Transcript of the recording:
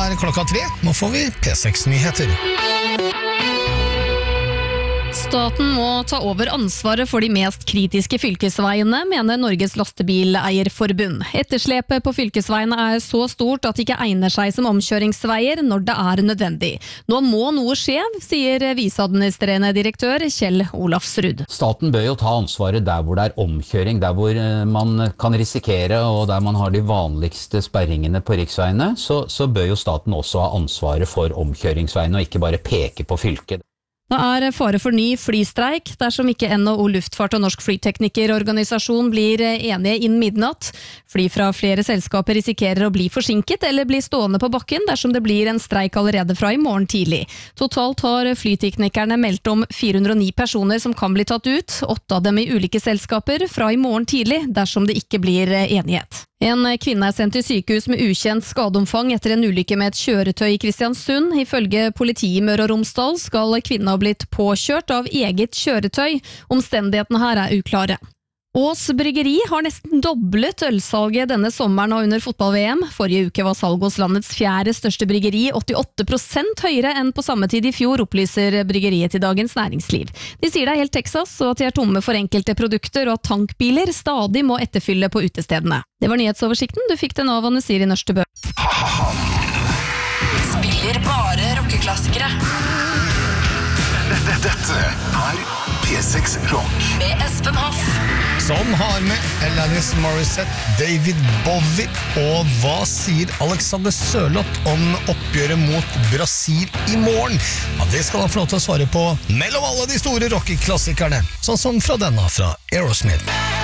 klokka 3. Nå får vi P6-nyheter. Staten må ta over ansvaret for de mest kritiske fylkesveiene, mener Norges lastebileierforbund. Etterslepet på fylkesveiene så stort at det ikke egner seg som omkjøringsveier når det nødvendig. Nå må noe skje, sier viseadministrerende direktør Kjell Olafsrud. Staten bør jo ta ansvaret der hvor det omkjøring, der hvor man kan risikere, og der man har de vanligste sperringene på riksveiene, så bør jo staten også ha ansvaret for omkjøringsveiene, og ikke bare peke på fylket. Det fare for ny flystreik dersom ikke NHO Luftfart og Norsk Flyteknikerorganisasjon blir enige innen midnatt. Fly fra flere selskaper risikerer å bli forsinket eller bli stående på bakken dersom det blir en streik allerede fra i morgen tidlig. Totalt har flyteknikerne meldt om 409 personer som kan bli tatt ut, 8 av dem i ulike selskaper, fra i morgen tidlig dersom det ikke blir enighet. En kvinne sendt til sykehus med ukjent skadeomfang etter en ulykke med et kjøretøy i Kristiansund. Ifølge politiet i Møre og Romsdal skal kvinnen ha blitt påkjørt av eget kjøretøy. Omstendighetene her uklare. Ås Bryggeri har nesten doblet ølsalget denne sommeren og under fotball-VM. Forrige uke var salget hos landets 4. største bryggeri 88% høyere enn på samme tid i fjor, opplyser bryggeriet til Dagens Næringsliv. De sier det helt Texas, og at de tomme for enkelte produkter, og at tankbiler stadig må etterfylle på utestedene. Det var nyhetsoversikten. Du fikk den av Anne Siri Nørstebø. Spiller bare rockeklassikere. Dette P6 Rock med Espen Hoff. Som har med Alanis Morissette, David Bowie, og hva sier Alexander Sørloth om oppgjøret mot Brasil i morgen? Ja, det skal han få lov til å svare på mellom alle de store rockeklassikerne, sånn som fra denne fra Aerosmith.